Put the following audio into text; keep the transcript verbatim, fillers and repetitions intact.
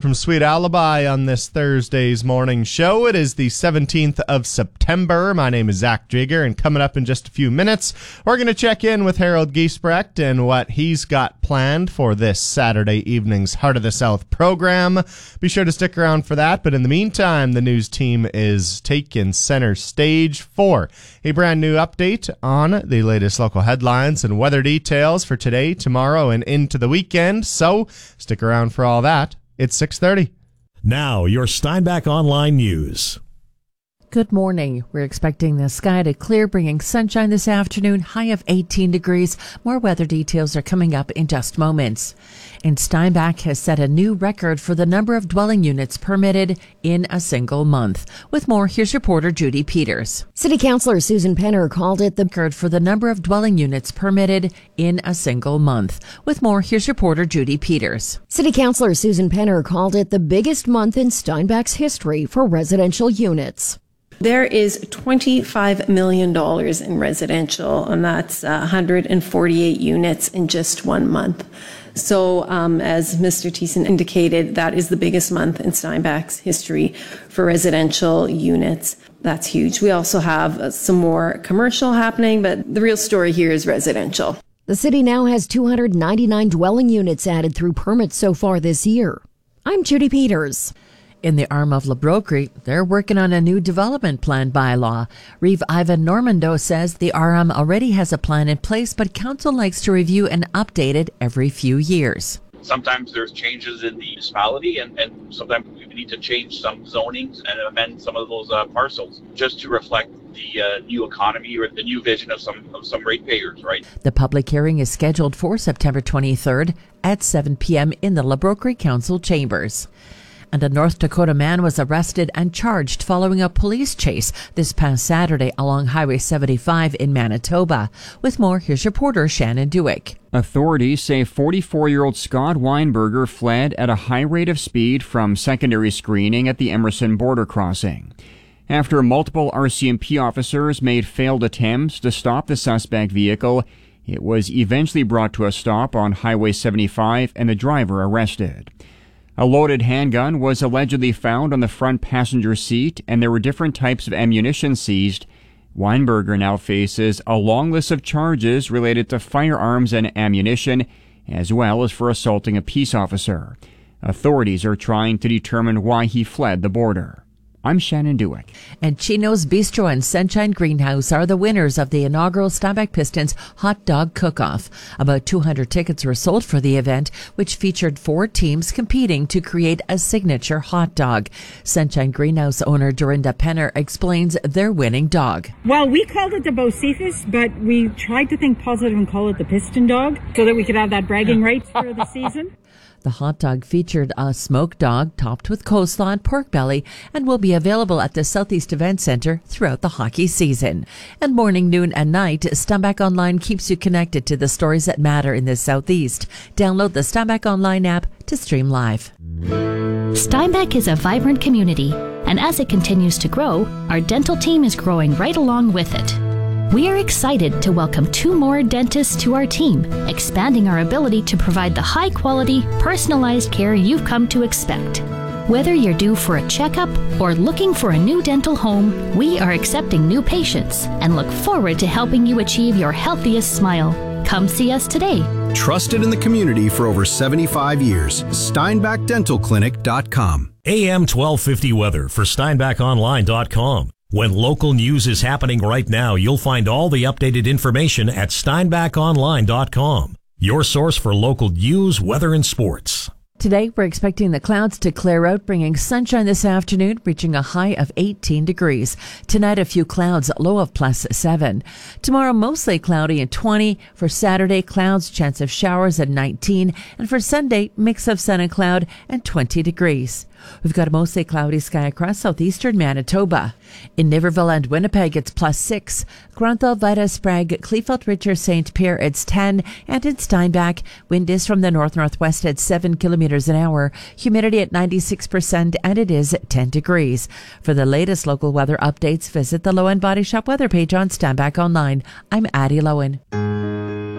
from Sweet Alibi on this Thursday's morning show. It is the seventeenth of September. My name is Zach Jigger, and coming up in just a few minutes, we're going to check in with Harold Giesbrecht and what he's got planned for this Saturday evening's Heart of the South program. Be sure to stick around for that, but in the meantime, the news team is taking center stage for a brand new update on the latest local headlines and weather details for today, tomorrow, and into the weekend. So stick around for all that. It's six thirty. Now, your Steinbach Online News. Good morning. We're expecting the sky to clear, bringing sunshine this afternoon, high of eighteen degrees. More weather details are coming up in just moments. And Steinbach has set a new record for the number of dwelling units permitted in a single month. With more, here's reporter Judy Peters. City Councilor Susan Penner called it the record for the number of dwelling units permitted in a single month. With more, here's reporter Judy Peters. City Councilor Susan Penner called it the biggest month in Steinbach's history for residential units. There is twenty-five million dollars in residential, and that's one hundred forty-eight units in just one month. So um, as Mister Thiessen indicated, that is the biggest month in Steinbach's history for residential units. That's huge. We also have uh, some more commercial happening, but the real story here is residential. The city now has two hundred ninety-nine dwelling units added through permits so far this year. I'm Judy Peters. In the arm of LaBroquerie, they're working on a new development plan bylaw. Reeve Ivan Normando says the R M already has a plan in place, but council likes to review and update it every few years. Sometimes there's changes in the municipality, and, and sometimes we need to change some zonings and amend some of those uh, parcels just to reflect the uh, new economy or the new vision of some of some ratepayers, right? The public hearing is scheduled for September twenty-third at seven p.m. in the LaBroquerie Council chambers. And a North Dakota man was arrested and charged following a police chase this past Saturday along Highway seventy-five in Manitoba. With more, here's reporter Shannon Dewick. Authorities say forty-four-year-old Scott Weinberger fled at a high rate of speed from secondary screening at the Emerson border crossing. After multiple R C M P officers made failed attempts to stop the suspect vehicle, it was eventually brought to a stop on Highway seventy-five and the driver arrested. A loaded handgun was allegedly found on the front passenger seat, and there were different types of ammunition seized. Weinberger now faces a long list of charges related to firearms and ammunition, as well as for assaulting a peace officer. Authorities are trying to determine why he fled the border. I'm Shannon Dewick. And Chino's Bistro and Sunshine Greenhouse are the winners of the inaugural Steinbach Pistons Hot Dog Cook-Off. About two hundred tickets were sold for the event, which featured four teams competing to create a signature hot dog. Sunshine Greenhouse owner Dorinda Penner explains their winning dog. Well, we called it the Bocephus, but we tried to think positive and call it the Piston Dog so that we could have that bragging rights for the season. The hot dog featured a smoked dog topped with coleslaw and pork belly and will be available at the Southeast Event Center throughout the hockey season. And morning, noon, and night, Steinbach Online keeps you connected to the stories that matter in the Southeast. Download the Steinbach Online app to stream live. Steinbach is a vibrant community, and as it continues to grow, our dental team is growing right along with it. We are excited to welcome two more dentists to our team, expanding our ability to provide the high-quality, personalized care you've come to expect. Whether you're due for a checkup or looking for a new dental home, we are accepting new patients and look forward to helping you achieve your healthiest smile. Come see us today. Trusted in the community for over seventy-five years. Steinbach Dental Clinic dot com. A M twelve fifty weather for Steinbach Online dot com. When local news is happening right now, you'll find all the updated information at Steinbach Online dot com, your source for local news, weather, and sports. Today, we're expecting the clouds to clear out, bringing sunshine this afternoon, reaching a high of eighteen degrees. Tonight, a few clouds, low of plus seven. Tomorrow, mostly cloudy and twenty. For Saturday, clouds, chance of showers at nineteen. And for Sunday, mix of sun and cloud and twenty degrees. We've got a mostly cloudy sky across southeastern Manitoba. In Niverville and Winnipeg, it's plus six. Granthal, Vida, Sprague, Kleefeld, Richer, Saint Pierre, it's ten. And in Steinbach, wind is from the north-northwest at seven kilometers an hour. Humidity at ninety-six percent, and it is ten degrees. For the latest local weather updates, visit the Lowen Body Shop weather page on Steinbach Online. I'm Addie Lowen.